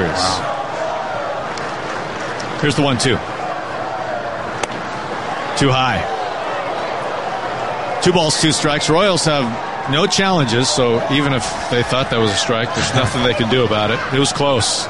batters. Wow. Here's the 1-2. Too high. 2 balls, 2 strikes. Royals have no challenges, so even if they thought that was a strike, there's nothing they could do about it. It was close.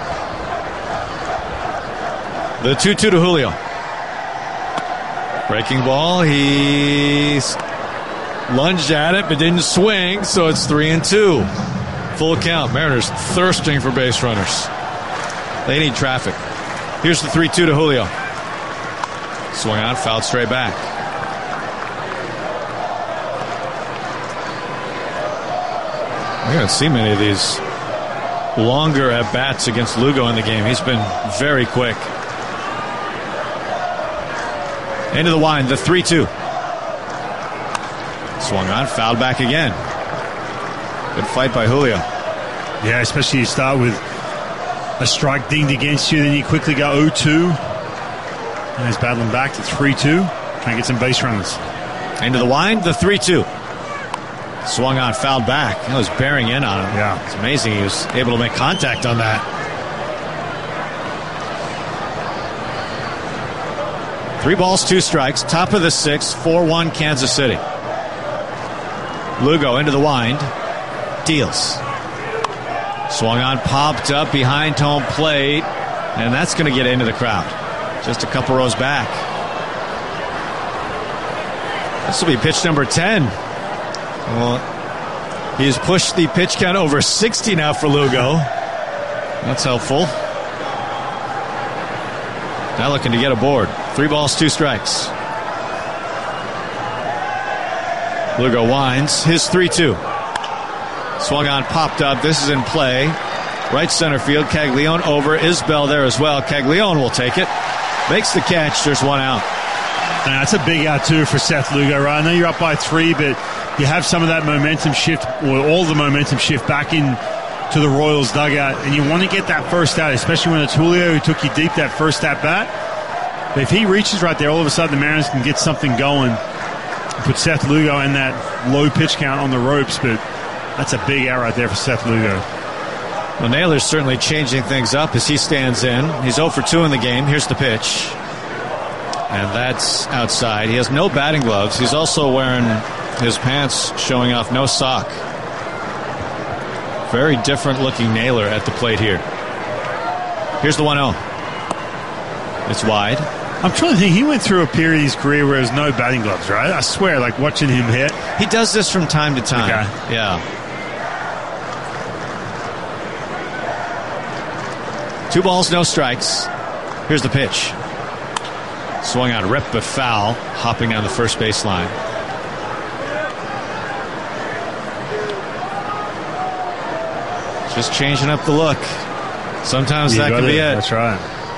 The 2-2 to Julio. Breaking ball. He's lunged at it, but didn't swing, so it's 3-2. Full count. Mariners thirsting for base runners. They need traffic. Here's the 3-2 to Julio. Swung on, fouled straight back. We haven't seen many of these longer at-bats against Lugo in the game. He's been very quick. Into the wind, the 3-2. Swung on, fouled back again. Good fight by Julio. Yeah, especially you start with a strike dinged against you, then you quickly go 0-2. And he's battling back to 3-2. Trying to get some base runners. Into the wind, the 3-2. Swung on, fouled back. It was bearing in on him. Yeah. It's amazing he was able to make contact on that. 3 balls, 2 strikes. Top of the 6th, 4-1 Kansas City. Lugo into the wind. Deals. Swung on, popped up behind home plate. And that's going to get into the crowd. Just a couple rows back. This will be pitch number 10. Well, he's pushed the pitch count over 60 now for Lugo. That's helpful. Now looking to get aboard. 3 balls, 2 strikes. Lugo winds. His 3-2. Swung on, popped up. This is in play. Right center field. Caglione over. Isbell there as well. Caglione will take it. Makes the catch. There's 1 out. And that's a big out, too, for Seth Lugo, right? I know you're up by 3, but you have some of that momentum shift, or all the momentum shift back in to the Royals dugout, and you want to get that first out, especially when it's Julio who took you deep that first at-bat. But if he reaches right there, all of a sudden the Mariners can get something going. Put Seth Lugo and that low pitch count on the ropes, but that's a big out right there for Seth Lugo. Well, Naylor's certainly changing things up as he stands in. He's 0 for 2 in the game. Here's the pitch. And that's outside. He has no batting gloves. He's also wearing his pants, showing off no sock. Very different looking Naylor at the plate here. Here's the 1-0. It's wide. I'm trying to think. He went through a period of his career where there's no batting gloves, right? I swear, like watching him hit. He does this from time to time. Okay. Yeah. 2 balls, no strikes. Here's the pitch. Swung on, ripped but foul, hopping down the first baseline. Just changing up the look. Sometimes that could be it. That's right.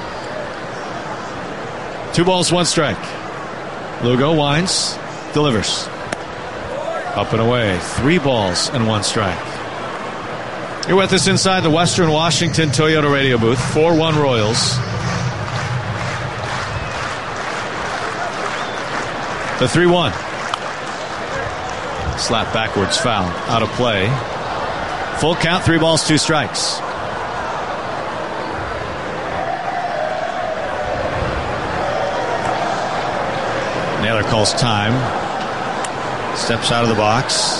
2 balls, 1 strike. Lugo winds, delivers. Up and away. 3 balls and 1 strike. You're with us inside the Western Washington Toyota radio booth. 4-1 Royals. The 3-1. Slap backwards, foul. Out of play. Full count, 3 balls, 2 strikes. Naylor calls time. Steps out of the box.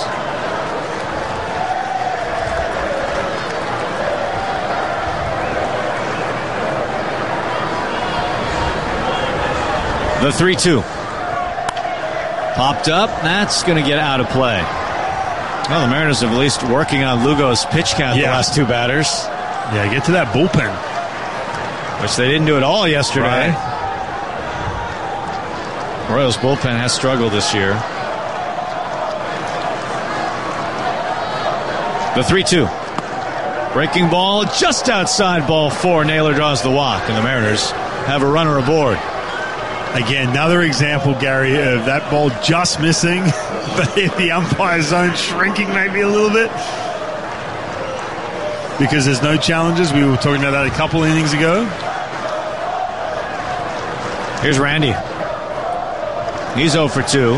The 3-2. Popped up. That's going to get out of play. Well, the Mariners are at least working on Lugo's pitch count the last 2 batters. Yeah, get to that bullpen. Which they didn't do at all yesterday. Right. Royals bullpen has struggled this year. The 3-2. Breaking ball just outside ball 4. Naylor draws the walk, and the Mariners have a runner aboard. Again, another example, Gary, of that ball just missing, but the umpire zone shrinking maybe a little bit. Because there's no challenges. We were talking about that a couple innings ago. Here's Randy. He's 0 for 2.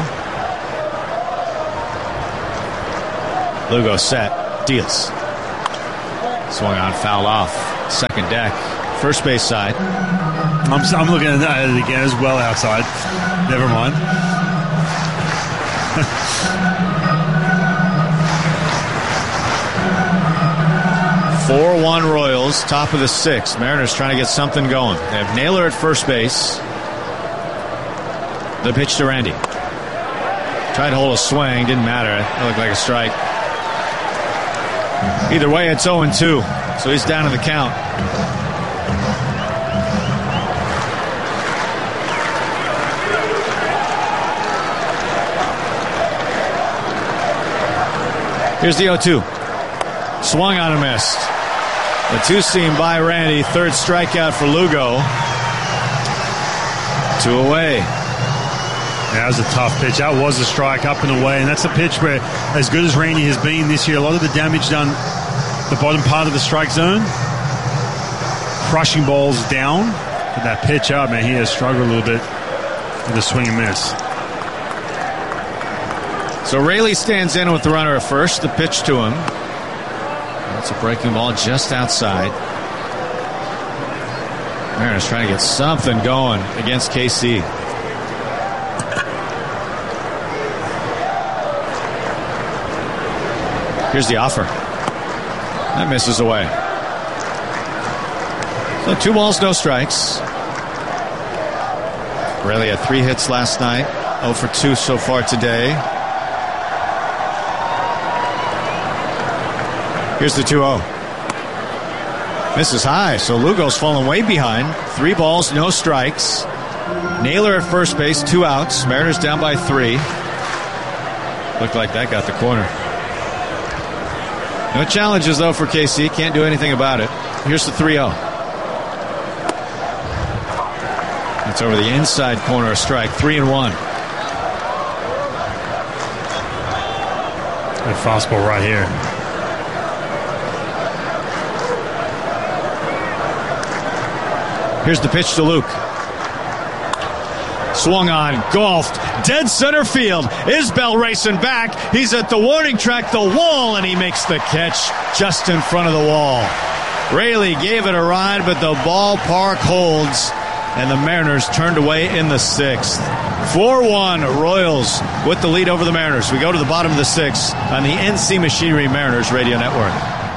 Lugo set. Deals. Swung on, foul off. second deck, first base side. I'm looking at it again as well outside. Never mind. 4-1 Royals, top of the sixth. Mariners trying to get something going. They have Naylor at first base. The pitch to Randy. Tried to hold a swing, didn't matter. It looked like a strike. Either way, it's 0-2, so he's down in the count. Here's the 0-2. Swung on and missed. The two-seam by Randy. Third strikeout for Lugo. 2 away. That was a tough pitch. That was a strike up and away. And that's a pitch where, as good as Randy has been this year, a lot of the damage done the bottom part of the strike zone. Crushing balls down. But that pitch up, man, he has struggled a little bit with the swing and miss. So Raley stands in with the runner at first. The pitch to him. That's a breaking ball just outside. Mariners trying to get something going against KC. Here's the offer. That misses away. So 2 balls, no strikes. Raley had 3 hits last night. 0 for 2 so far today. Here's the 2-0. Misses high, so Lugo's fallen way behind. 3 balls, no strikes. Naylor at first base, 2 outs. Mariners down by 3. Looked like that got the corner. No challenges, though, for KC. Can't do anything about it. Here's the 3-0. That's over the inside corner, a strike. 3-1. A fastball right here. Here's the pitch to Luke. Swung on, golfed, dead center field. Isbell racing back. He's at the warning track, the wall, and he makes the catch just in front of the wall. Raley gave it a ride, but the ballpark holds, and the Mariners turned away in the 6th. 4-1 Royals with the lead over the Mariners. We go to the bottom of the 6th on the NC Machinery Mariners Radio Network.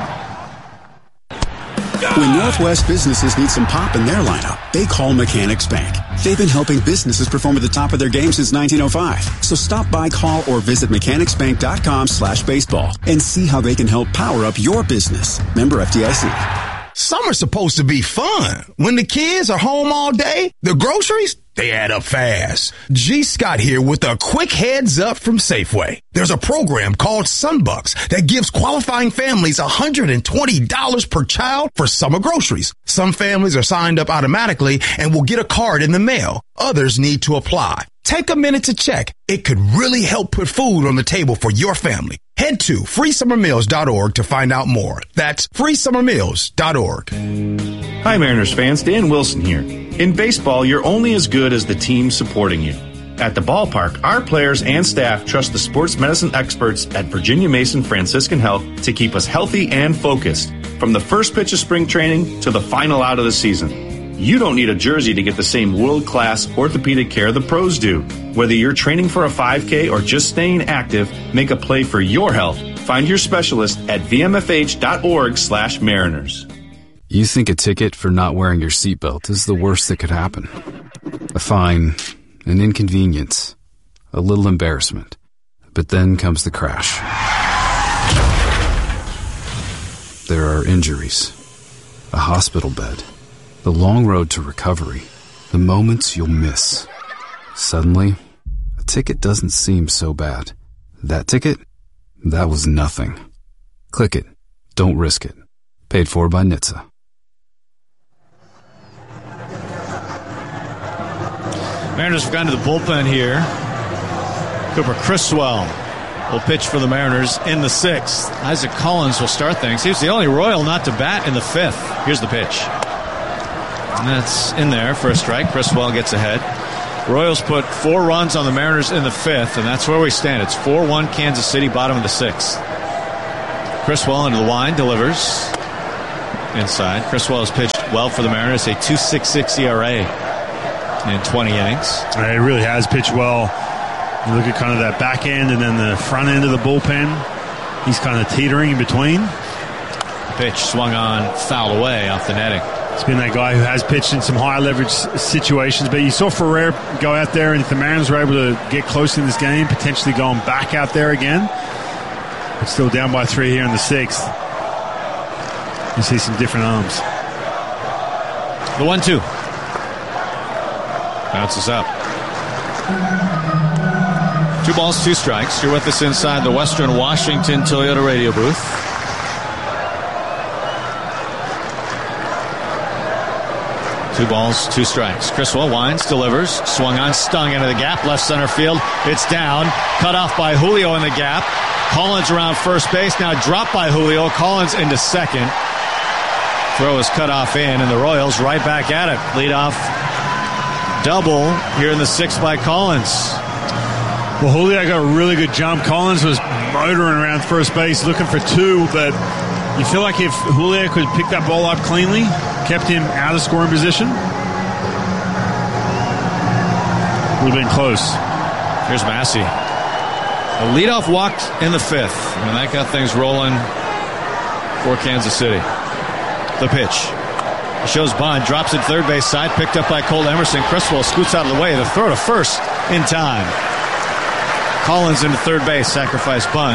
When Northwest businesses need some pop in their lineup, they call Mechanics Bank. They've been helping businesses perform at the top of their game since 1905. So stop by, call, or visit mechanicsbank.com/baseball and see how they can help power up your business. Member FDIC. Summer's supposed to be fun. When the kids are home all day, the groceries, they add up fast. G. Scott here with a quick heads up from Safeway. There's a program called Sunbucks that gives qualifying families $120 per child for summer groceries. Some families are signed up automatically and will get a card in the mail. Others need to apply. Take a minute to check. It could really help put food on the table for your family. Head to freesummermeals.org to find out more. That's freesummermeals.org. Hi, Mariners fans. Dan Wilson here. In baseball, you're only as good as the team supporting you. At the ballpark, our players and staff trust the sports medicine experts at Virginia Mason Franciscan Health to keep us healthy and focused, from the first pitch of spring training to the final out of the season. You don't need a jersey to get the same world-class orthopedic care the pros do. Whether you're training for a 5K or just staying active, make a play for your health. Find your specialist at vmfh.org/Mariners. You think a ticket for not wearing your seatbelt is the worst that could happen. A fine, an inconvenience, a little embarrassment. But then comes the crash. There are injuries, a hospital bed, the long road to recovery, the moments you'll miss. Suddenly, a ticket doesn't seem so bad. That ticket? That was nothing. Click it. Don't risk it. Paid for by NHTSA. Mariners have gone to the bullpen here. Cooper Criswell will pitch for the Mariners in the 6th. Isaac Collins will start things. He was the only Royal not to bat in the 5th. Here's the pitch. And that's in there for a strike. Criswell gets ahead. Royals put 4 runs on the Mariners in the 5th, and that's where we stand. It's 4-1 Kansas City, bottom of the 6th. Criswell into the line, delivers. inside. Criswell has pitched well for the Mariners, a 2.66 ERA in 20 innings. He really has pitched well. You look at kind of that back end and then the front end of the bullpen. He's kind of teetering in between. Pitch swung on, fouled away off the netting. He's been that guy who has pitched in some high leverage situations, but you saw Ferrer go out there, and if the Mariners were able to get close in this game, potentially going back out there again, but still down by 3 here in the 6th. You see some different arms. The 1-2. Bounces up. 2 balls, 2 strikes. You're with us inside the Western Washington Toyota radio booth. 2 balls, 2 strikes. Criswell winds, delivers, swung on, stung into the gap, left center field. It's down, cut off by Julio in the gap. Collins around first base, now dropped by Julio. Collins into second. Throw is cut off and the Royals right back at it. Leadoff double here in the 6th by Collins. Well, Julio got a really good jump. Collins was motoring around first base looking for 2, but you feel like if Julio could pick that ball up cleanly, kept him out of scoring position, would have been close. Here's Massey. A leadoff walk in the 5th, and that got things rolling for Kansas City. The pitch. It shows Bond, drops it third base side, picked up by Cole Emerson. Criswell scoots out of the way. The throw to first in time. Collins into third base, sacrifice bunt.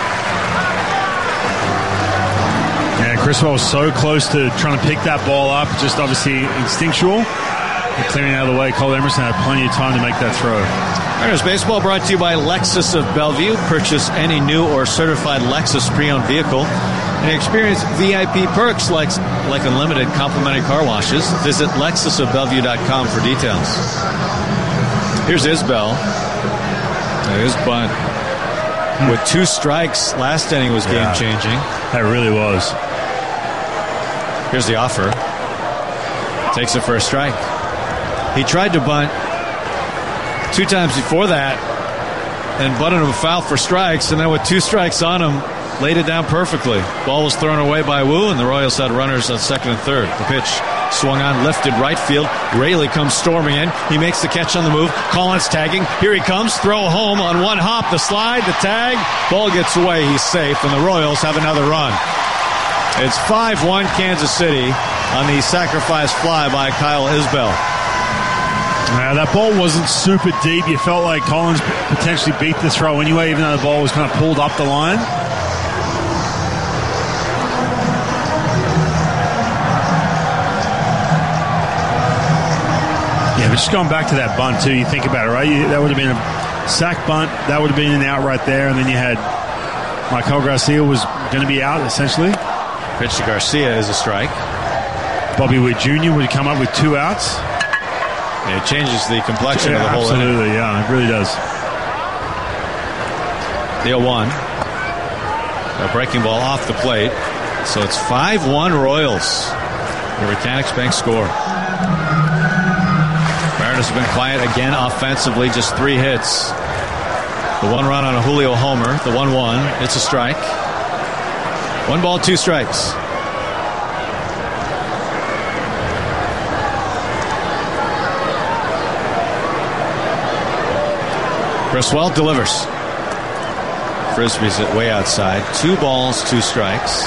Yeah, Criswell was so close to trying to pick that ball up, just obviously instinctual. And clearing out of the way, Cole Emerson had plenty of time to make that throw. Mariners baseball brought to you by Lexus of Bellevue. Purchase any new or certified Lexus pre-owned vehicle and experience VIP perks like unlimited complimentary car washes. Visit LexusofBellevue.com for details. Here's Isbell. His bunt with 2 strikes last inning was game-changing. That really was. Here's the offer. Takes it for a strike. He tried to bunt 2 times before that and bunted him a foul for strikes, and then with 2 strikes on him, laid it down perfectly. Ball was thrown away by Wu, and the Royals had runners on 2nd and 3rd. The pitch swung on, lifted right field. Raley comes storming in. He makes the catch on the move. Collins tagging. Here he comes. Throw home on 1 hop. The slide, the tag. Ball gets away. He's safe, and the Royals have another run. It's 5-1 Kansas City on the sacrifice fly by Kyle Isbell. That ball wasn't super deep. You felt like Collins potentially beat the throw anyway, even though the ball was kind of pulled up the line. Yeah, but just going back to that bunt, too, you think about it, right? That would have been a sack bunt. That would have been an out right there. And then you had Michael Garcia was going to be out, essentially. Pitch to Garcia is a strike. Bobby Witt Jr. would come up with 2 outs. It changes the complexion of the whole inning. Absolutely, yeah, it really does. The 0-1. A breaking ball off the plate. So it's 5-1 Royals. The Mechanics Bank score. Mariners have been quiet again offensively, just 3 hits. The 1 run on a Julio homer, the 1-1. It's a strike. 1 ball, 2 strikes. Criswell delivers. Frisbee's way outside. 2 balls, 2 strikes.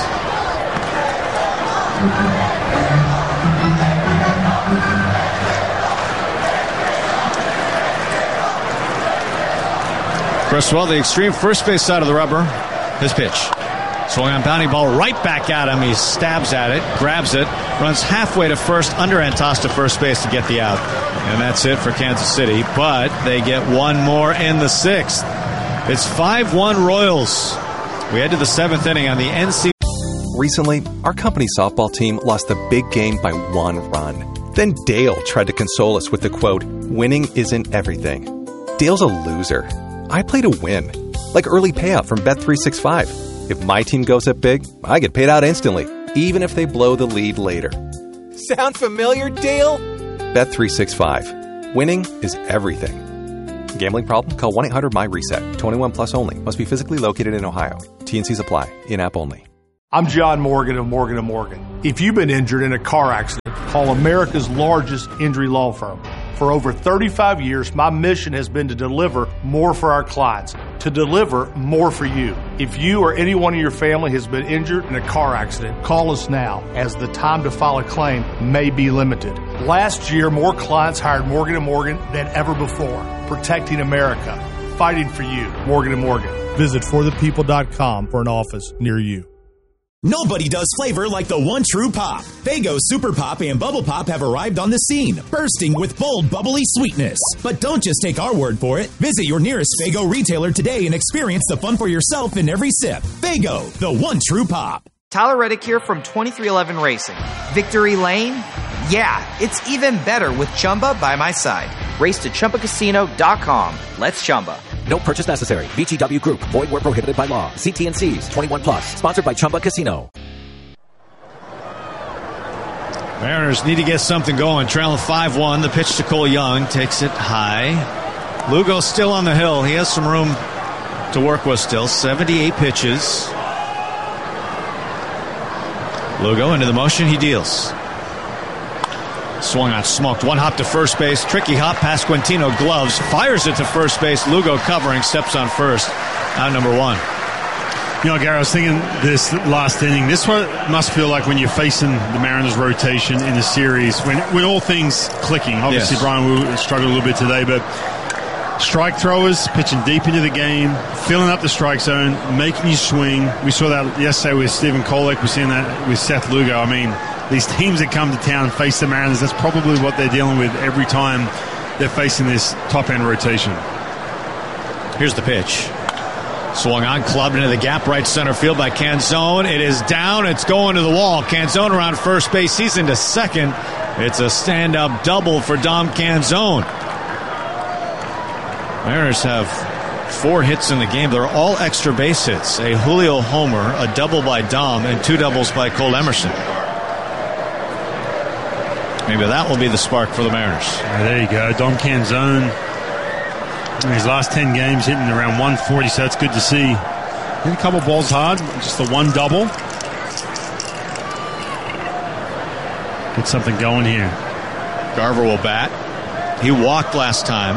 Criswell, the extreme first base side of the rubber. His pitch. Swung on bounty ball right back at him. He stabs at it, grabs it, runs halfway to first, under Antos to first base to get the out. And that's it for Kansas City. But they get 1 more in the 6th. It's 5-1 Royals. We head to the 7th inning on the NC. Recently, our company softball team lost the big game by 1 run. Then Dale tried to console us with the quote, "Winning isn't everything." Dale's a loser. I play to win. Like early payout from Bet365. If my team goes up big, I get paid out instantly, even if they blow the lead later. Sound familiar, Dale? Bet365. Winning is everything. Gambling problem? Call 1-800-MY-RESET. 21 plus only. Must be physically located in Ohio. T&Cs apply. In-app only. I'm John Morgan of Morgan & Morgan. If you've been injured in a car accident, call America's largest injury law firm. For over 35 years, my mission has been to deliver more for our clients, to deliver more for you. If you or anyone in your family has been injured in a car accident, call us now, as the time to file a claim may be limited. Last year, more clients hired Morgan & Morgan than ever before, protecting America, fighting for you. Morgan & Morgan. Visit forthepeople.com for an office near you. Nobody does flavor like the one true pop. Faygo Super Pop and Bubble Pop have arrived on the scene, bursting with bold, bubbly sweetness. But don't just take our word for it. Visit your nearest Faygo retailer today and experience the fun for yourself in every sip. Faygo, the one true pop. Tyler Reddick here from 2311 Racing. Victory Lane? Yeah, it's even better with Chumba by my side. Race to ChumbaCasino.com. Let's Chumba. No purchase necessary. VGW Group. Void where prohibited by law. See T&Cs. 21 plus. Sponsored by Chumba Casino. Mariners need to get something going. Trailing 5-1. The pitch to Cole Young. Takes it high. Lugo still on the hill. He has some room to work with still. 78 pitches. Lugo into the motion. He deals. Swung on, smoked. One hop to first base. Tricky hop past Quintino. Gloves. Fires it to first base. Lugo covering. Steps on first. Out number one. You know, Gary, I was thinking this last inning. This one must feel like when you're facing the Mariners rotation in the series. When all things clicking. Obviously, yes. Brian, we struggled a little bit today, but strike throwers pitching deep into the game, filling up the strike zone, making you swing. We saw that yesterday with Stephen Kolek. We're seeing that with Seth Lugo. I mean, these teams that come to town and face the Mariners, that's probably what they're dealing with every time they're facing this top-end rotation. Here's the pitch. Swung on, clubbed into the gap, right center field by Canzone. It is down. It's going to the wall. Canzone around first base. He's into second. It's a stand-up double for Dom Canzone. Mariners have 4 hits in the game. They're all extra base hits. A Julio homer, a double by Dom, and 2 doubles by Cole Emerson. Maybe that will be the spark for the Mariners. There you go. Dom Canzone, in his last 10 games, hitting around 140, so that's good to see. Hit a couple balls hard, just the one double. Get something going here. Garver will bat. He walked last time.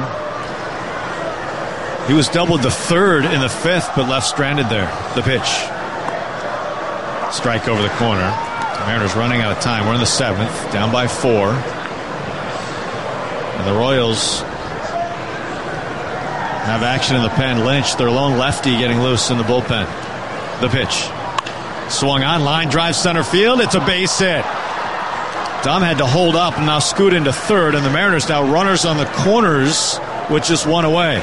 He was doubled the 3rd in the 5th, but left stranded there. The pitch. Strike over the corner. The Mariners running out of time. We're in the 7th, down by 4. And the Royals have action in the pen. Lynch, their lone lefty, getting loose in the bullpen. The pitch. Swung on, line drive center field. It's a base hit. Dom had to hold up and now scoot into 3rd, and the Mariners now runners on the corners with just 1 away.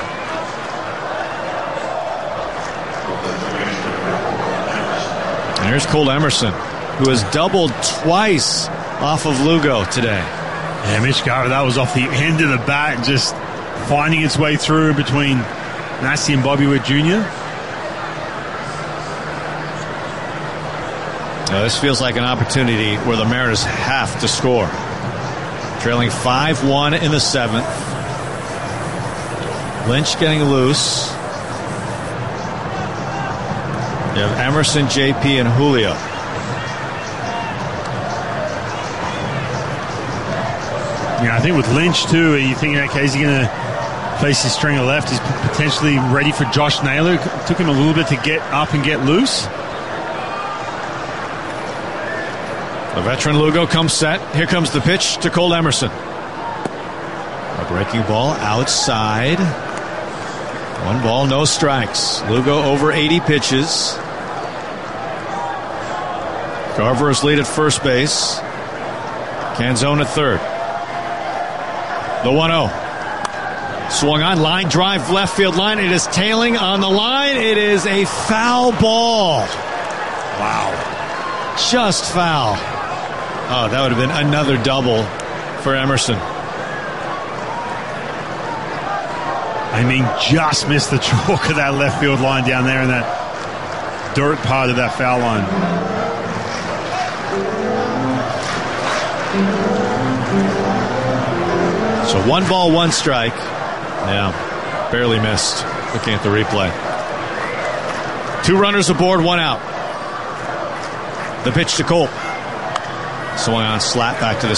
And here's Cole Emerson, who has doubled twice off of Lugo today. Yeah, Mitch Garver, that was off the end of the bat, just finding its way through between Massey and Bobby Witt Jr. Now, this feels like an opportunity where the Mariners have to score. Trailing 5-1 in the 7th. Lynch getting loose. You have Emerson, JP, and Julio. Yeah, I think with Lynch, too, you thinking, okay, is he going to face his string of left? He's potentially ready for Josh Naylor. It took him a little bit to get up and get loose. The veteran Lugo comes set. Here comes the pitch to Cole Emerson. A breaking ball outside. 1 ball, no strikes. Lugo over 80 pitches. Garver is lead at first base. Canzone at 3rd. The 1-0. Swung on, line drive, left field line. It is tailing on the line. It is a foul ball. Wow. Just foul. Oh, that would have been another double for Emerson. I mean, just missed the chalk of that left field line down there in that dirt part of that foul line. So 1 ball, 1 strike. Yeah, barely missed. Looking at the replay. 2 runners aboard, 1 out. The pitch to Culp. Swung on, slap back to the